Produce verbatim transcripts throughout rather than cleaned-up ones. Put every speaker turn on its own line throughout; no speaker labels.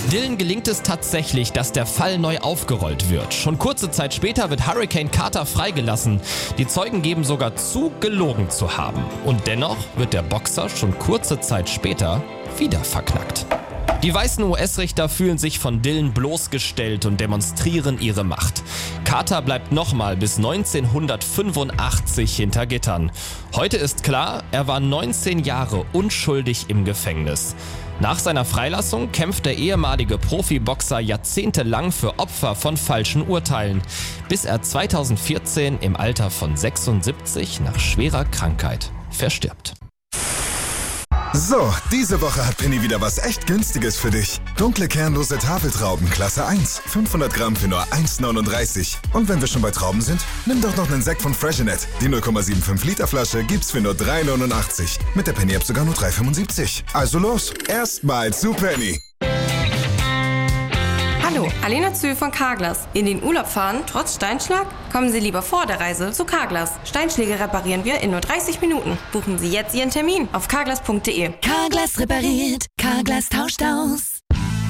Dylan gelingt es tatsächlich, dass der Fall neu aufgerollt wird. Schon kurze Zeit später wird Hurricane Carter freigelassen. Die Zeugen geben sogar zu, gelogen zu haben. Und dennoch wird der Boxer schon kurze Zeit später wieder verknackt. Die weißen U S-Richter fühlen sich von Dylan bloßgestellt und demonstrieren ihre Macht. Carter bleibt nochmal bis neunzehnhundertfünfundachtzig hinter Gittern. Heute ist klar, er war neunzehn Jahre unschuldig im Gefängnis. Nach seiner Freilassung kämpft der ehemalige Profiboxer jahrzehntelang für Opfer von falschen Urteilen, bis er zweitausendvierzehn im Alter von sechsundsiebzig nach schwerer Krankheit verstirbt.
So, diese Woche hat Penny wieder was echt Günstiges für dich. Dunkle kernlose Tafeltrauben Klasse eins, fünfhundert Gramm für nur eins neununddreißig. Und wenn wir schon bei Trauben sind, nimm doch noch einen Sekt von Freshenet. Die null Komma fünfundsiebzig Liter Flasche gibt's für nur drei neunundachtzig. Mit der Penny-App sogar nur drei fünfundsiebzig. Also los, erstmal zu Penny.
Hallo, Alena Zühl von Carglass. In den Urlaub fahren, trotz Steinschlag? Kommen Sie lieber vor der Reise zu Carglass. Steinschläge reparieren wir in nur dreißig Minuten. Buchen Sie jetzt Ihren Termin auf carglass punkt de.
Carglass repariert, Carglass tauscht aus.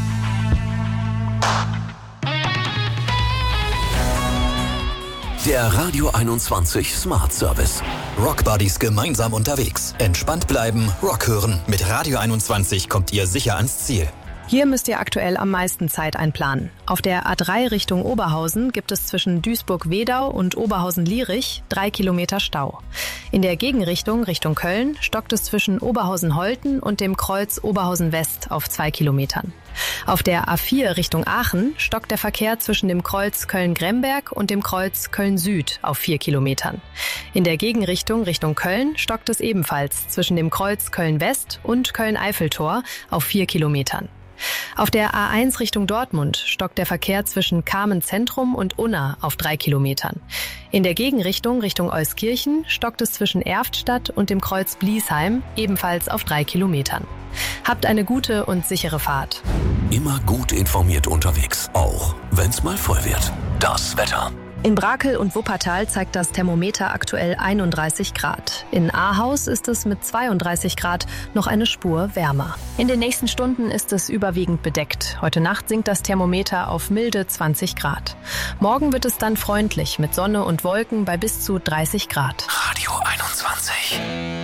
Der Radio einundzwanzig Smart Service.
Rockbuddies gemeinsam unterwegs. Entspannt bleiben, Rock hören. Mit Radio einundzwanzig kommt ihr sicher ans Ziel.
Hier müsst ihr aktuell am meisten Zeit einplanen. Auf der A drei Richtung Oberhausen gibt es zwischen Duisburg-Wedau und Oberhausen-Lierich drei Kilometer Stau. In der Gegenrichtung Richtung Köln stockt es zwischen Oberhausen-Holten und dem Kreuz Oberhausen-West auf zwei Kilometern. Auf der A vier Richtung Aachen stockt der Verkehr zwischen dem Kreuz Köln-Gremberg und dem Kreuz Köln-Süd auf vier Kilometern. In der Gegenrichtung Richtung Köln stockt es ebenfalls zwischen dem Kreuz Köln-West und Köln-Eiffeltor auf vier Kilometern. Auf der A eins Richtung Dortmund stockt der Verkehr zwischen Kamen-Zentrum und Unna auf drei Kilometern. In der Gegenrichtung Richtung Euskirchen stockt es zwischen Erftstadt und dem Kreuz Bliesheim ebenfalls auf drei Kilometern. Habt eine gute und sichere Fahrt.
Immer gut informiert unterwegs, auch wenn's mal voll wird. Das Wetter.
In Brakel und Wuppertal zeigt das Thermometer aktuell einunddreißig Grad. In Ahaus ist es mit zweiunddreißig Grad noch eine Spur wärmer. In den nächsten Stunden ist es überwiegend bedeckt. Heute Nacht sinkt das Thermometer auf milde zwanzig Grad. Morgen wird es dann freundlich mit Sonne und Wolken bei bis zu dreißig Grad.
Radio einundzwanzig.